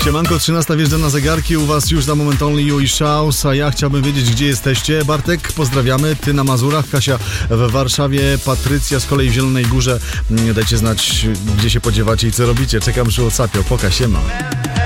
Siemanko, 13 wjeżdża na zegarki, u was już za moment Only You i Szaus, a ja chciałbym wiedzieć, gdzie jesteście. Bartek, pozdrawiamy, ty na Mazurach, Kasia w Warszawie, Patrycja z kolei w Zielonej Górze. Dajcie znać, gdzie się podziewacie i co robicie. Czekam przy WhatsAppie, poka, siema.